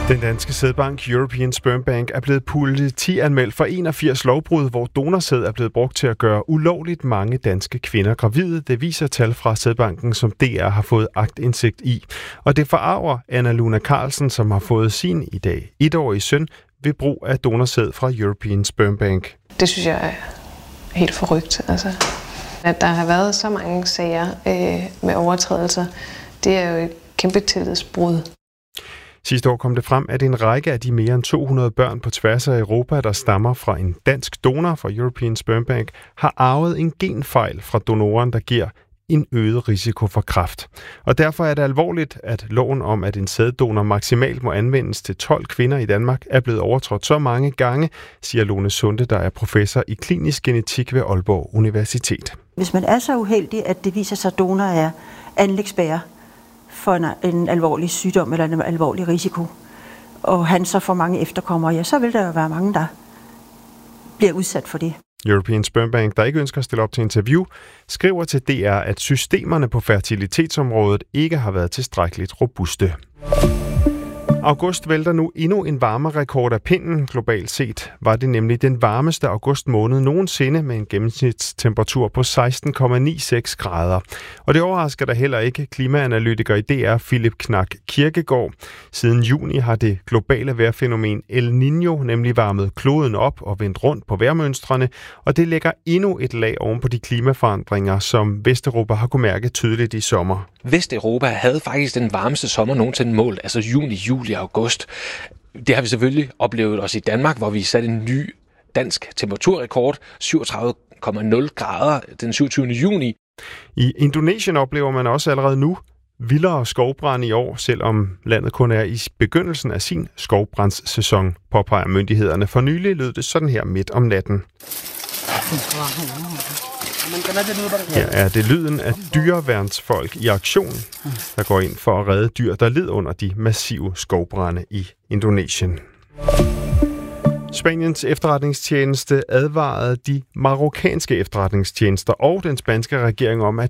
Den danske sædbank European Sperm Bank er blevet politianmeldt for 81 lovbrud, hvor donorsæd er blevet brugt til at gøre ulovligt mange danske kvinder gravide. Det viser tal fra sædbanken, som DR har fået aktindsigt i. Og det forarver Anna Luna Carlsen, som har fået sin i dag 1-årige søn ved brug af donorsæd fra European Sperm Bank. Det synes jeg er helt forrygt. Altså, at der har været så mange sager med overtrædelser, det er jo et kæmpe tillidsbrud. Sidste år kom det frem, at en række af de mere end 200 børn på tværs af Europa, der stammer fra en dansk donor fra European Sperm Bank, har arvet en genfejl fra donoren, der giver en øget risiko for kræft. Og derfor er det alvorligt, at loven om, at en sæddonor maksimalt må anvendes til 12 kvinder i Danmark, er blevet overtrådt så mange gange, siger Lone Sunde, der er professor i klinisk genetik ved Aalborg Universitet. Hvis man er så uheldig, at det viser sig, at donor er anlægsbærer for en alvorlig sygdom eller en alvorlig risiko, og han så får mange efterkommere, ja, så vil der jo være mange, der bliver udsat for det. European Sperm Bank, der ikke ønsker at stille op til interview, skriver til DR, at systemerne på fertilitetsområdet ikke har været tilstrækkeligt robuste. August vælter nu endnu en varmerekord af pinden. Globalt set var det nemlig den varmeste august måned nogensinde med en gennemsnitstemperatur på 16,96 grader. Og det overrasker da heller ikke klimaanalytiker i DR, Philip Knak Kirkegaard. Siden juni har det globale vejrfænomen El Niño nemlig varmet kloden op og vendt rundt på vejrmønstrene, og det lægger endnu et lag oven på de klimaforandringer, som Vesteuropa har kunnet mærke tydeligt i sommer. Vesteuropa havde faktisk den varmeste sommer nogensinde målt, altså juni, juli og august. Det har vi selvfølgelig oplevet også i Danmark, hvor vi satte en ny dansk temperaturrekord, 37,0 grader den 27. juni. I Indonesien oplever man også allerede nu vildere skovbrand i år, selvom landet kun er i begyndelsen af sin skovbrændssæson, påpeger myndighederne. For nylig lød det sådan her midt om natten. Her er det lyden af dyreværnsfolk i aktion, der går ind for at redde dyr, der led under de massive skovbrande i Indonesien. Spaniens efterretningstjeneste advarede de marokkanske efterretningstjenester og den spanske regering om, at